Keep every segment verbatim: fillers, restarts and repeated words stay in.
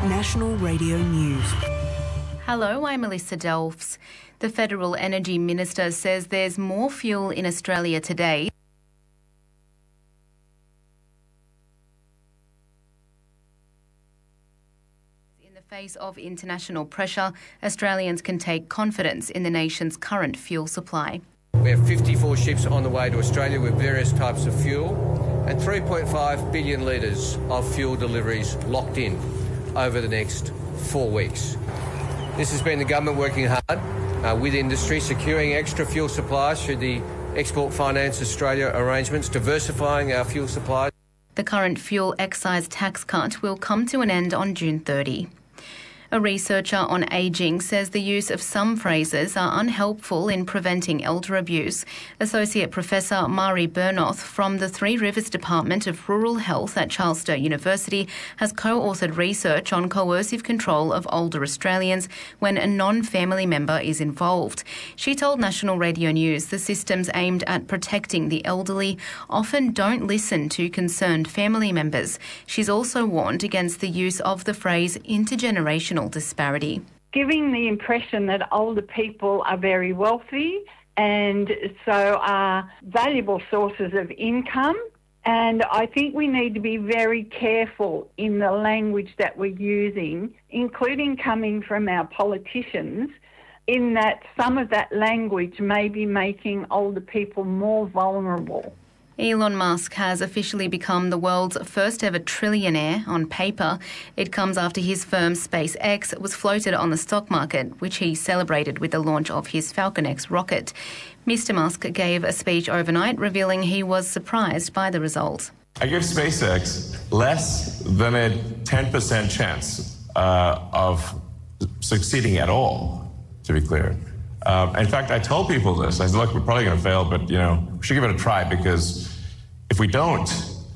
National Radio News. Hello, I'm Melissa Delfs. The Federal Energy Minister says there's more fuel in Australia today. In the face of international pressure, Australians can take confidence in the nation's current fuel supply. We have fifty-four ships on the way to Australia with various types of fuel and three point five billion litres of fuel deliveries locked in over the next four weeks. This has been the government working hard uh, with industry, securing extra fuel supplies through the Export Finance Australia arrangements, diversifying our fuel supplies. The current fuel excise tax cut will come to an end on June thirtieth. A researcher on ageing says the use of some phrases are unhelpful in preventing elder abuse. Associate Professor Mari Bernoth from the Three Rivers Department of Rural Health at Charles Sturt University has co-authored research on coercive control of older Australians when a non-family member is involved. She told National Radio News the systems aimed at protecting the elderly often don't listen to concerned family members. She's also warned against the use of the phrase intergenerational disparity. Giving the impression that older people are very wealthy and so are valuable sources of income. And I think we need to be very careful in the language that we're using, including coming from our politicians, in that some of that language may be making older people more vulnerable. Elon Musk has officially become the world's first ever trillionaire on paper. It comes after his firm SpaceX was floated on the stock market, which he celebrated with the launch of his Falcon X rocket. Mister Musk gave a speech overnight revealing he was surprised by the result. I give SpaceX less than a ten percent chance uh, of succeeding at all, to be clear. Um, in fact, I told people this. I said, look, we're probably going to fail, but, you know, we should give it a try, because if we don't,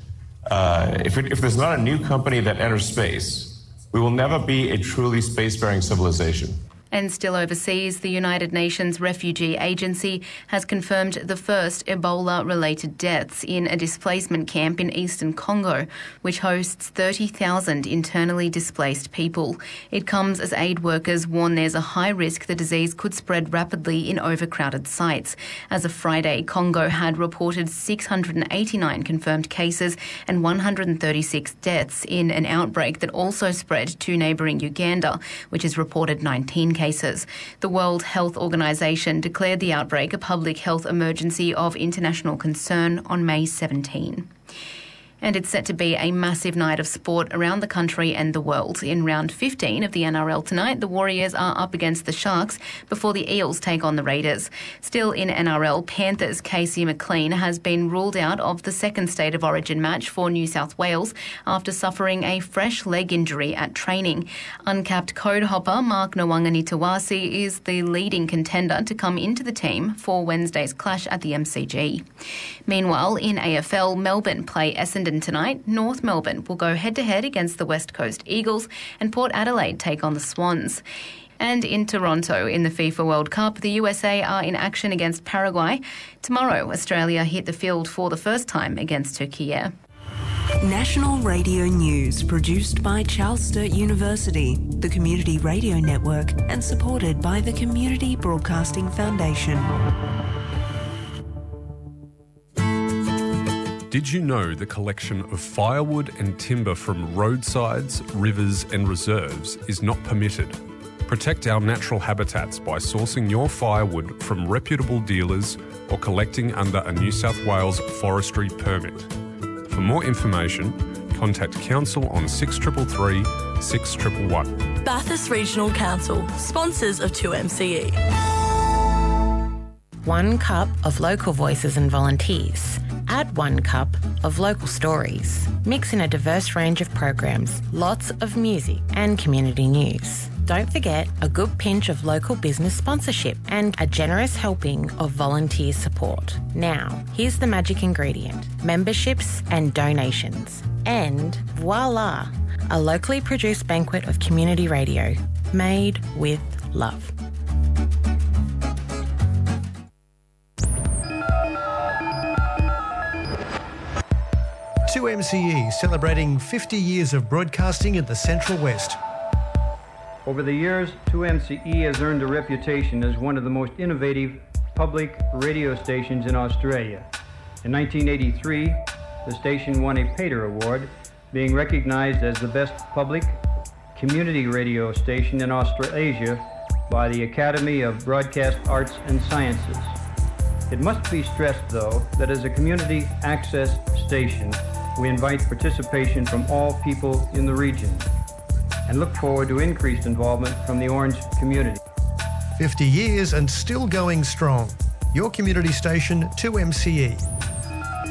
uh, if, it, if there's not a new company that enters space, we will never be a truly spacefaring civilization. And still overseas, the United Nations Refugee Agency has confirmed the first Ebola-related deaths in a displacement camp in eastern Congo, which hosts thirty thousand internally displaced people. It comes as aid workers warn there's a high risk the disease could spread rapidly in overcrowded sites. As of Friday, Congo had reported six hundred eighty-nine confirmed cases and one hundred thirty-six deaths in an outbreak that also spread to neighbouring Uganda, which has reported nineteen cases. The World Health Organization declared the outbreak a public health emergency of international concern on May seventeenth. And it's set to be a massive night of sport around the country and the world. In round fifteen of the N R L tonight, the Warriors are up against the Sharks before the Eels take on the Raiders. Still in N R L, Panthers' Casey McLean has been ruled out of the second State of Origin match for New South Wales after suffering a fresh leg injury at training. Uncapped code hopper Mark Nwanganitawasi is the leading contender to come into the team for Wednesday's clash at the M C G. Meanwhile, in A F L, Melbourne play Essendon tonight. North Melbourne will go head-to-head against the West Coast Eagles, and Port Adelaide take on the Swans. And in Toronto, in the FIFA World Cup, the U S A are in action against Paraguay. Tomorrow, Australia hit the field for the first time against Turkey. National Radio News, produced by Charles Sturt University, the Community Radio Network, and supported by the Community Broadcasting Foundation. Did you know the collection of firewood and timber from roadsides, rivers and reserves is not permitted? Protect our natural habitats by sourcing your firewood from reputable dealers or collecting under a New South Wales forestry permit. For more information, contact Council on six three three three, six one one one. Bathurst Regional Council, sponsors of two M C E. One cup of local voices and volunteers. Add one cup of local stories. Mix in a diverse range of programs, lots of music and community news. Don't forget a good pinch of local business sponsorship and a generous helping of volunteer support. Now, here's the magic ingredient: memberships and donations. And voila, a locally produced banquet of community radio made with love. two M C E celebrating fifty years of broadcasting in the Central West. Over the years, two M C E has earned a reputation as one of the most innovative public radio stations in Australia. In nineteen eighty-three, the station won a Pater Award, being recognized as the best public community radio station in Australasia by the Academy of Broadcast Arts and Sciences. It must be stressed, though, that as a community access station, we invite participation from all people in the region and look forward to increased involvement from the Orange community. fifty years and still going strong. Your community station, two M C E.